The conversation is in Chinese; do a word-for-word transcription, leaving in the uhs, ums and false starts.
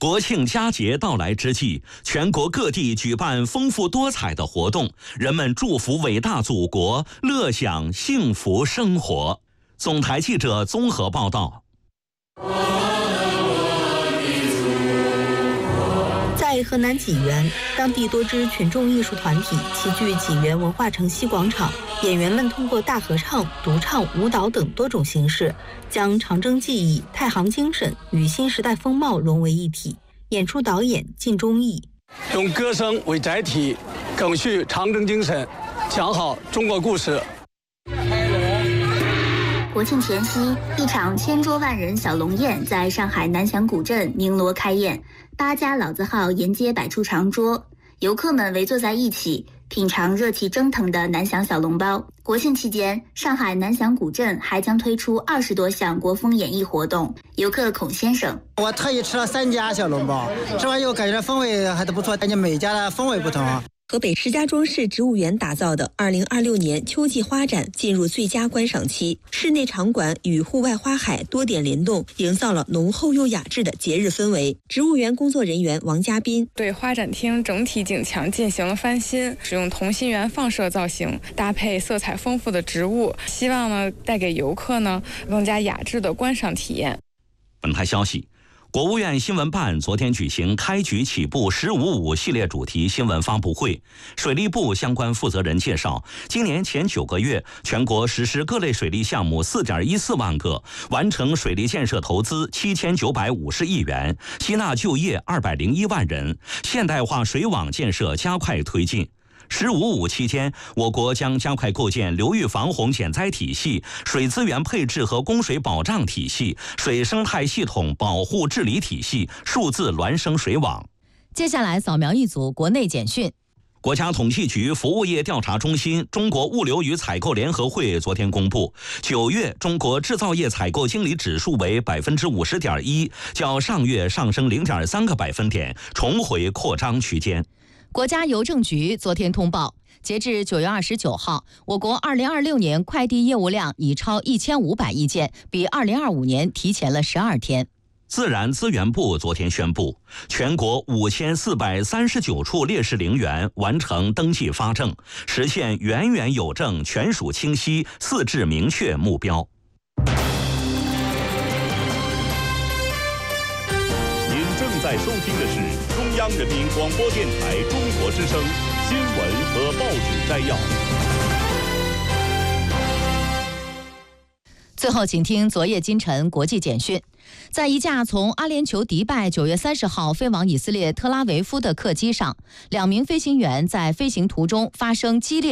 国庆佳节到来之际，全国各地举办丰富多彩的活动，人们祝福伟大祖国，乐享幸福生活。总台记者综合报道。 在河南济源，当地多支群众艺术团体齐聚济源文化城西广场，演员们通过大合唱、独唱、舞蹈等多种形式，将长征技艺、太行精神与新时代风貌融为一体。演出导演靳忠义用歌声为载体，赓续长征精神，讲好中国故事。 国庆前夕，一场千桌万人小龙宴在上海南翔古镇鸣锣开宴，八家老字号沿街摆出长桌，游客们围坐在一起，品尝热气蒸腾的南翔小笼包。国庆期间，上海南翔古镇还将推出二十多项国风演艺活动。游客孔先生： 我特意吃了三家小笼包，吃完以后感觉风味还都不错，感觉每家的风味不同。 河北石家庄市植物园打造的二零二六年秋季花展进入最佳观赏期，室内场馆与户外花海多点联动，营造了浓厚又雅致的节日氛围。植物园工作人员王嘉宾对花展厅整体景墙进行了翻新，使用同心圆放射造型，搭配色彩丰富的植物，希望呢带给游客呢更加雅致的观赏体验。 本台消息，国务院新闻办昨天举行开局起步十五五系列主题新闻发布会，水利部相关负责人介绍，今年前九个月，全国实施各类水利项目四点一四万个，完成水利建设投资七千九百五十亿元，吸纳就业二百零一万人，现代化水网建设加快推进。十五五期间，我国将加快构建流域防洪减灾体系、水资源配置和供水保障体系、水生态系统保护治理体系、数字孪生水网。 接下来扫描一组国内简讯。 国家统计局服务业调查中心、中国物流与采购联合会昨天公布，九月中国制造业采购经理指数为百分之五十点一，较上月上升零点三个百分点，重回扩张区间。 国家邮政局昨天通报，截至九月二十九号，我国二零二六年快递业务量已超一千五百亿件，比二零二五年提前了十二天。 自然资源部昨天宣布，全国五千四百三十九处烈士陵园完成登记发证，实现元元有证、权属清晰、四治明确目标。 您正在收听的是中央人民广播电台中国之声新闻和报纸摘要。 最后，请听昨夜今晨国际简讯。在一架从阿联酋迪拜九月三十号飞往以色列特拉维夫的客机上，两名飞行员在飞行途中发生激烈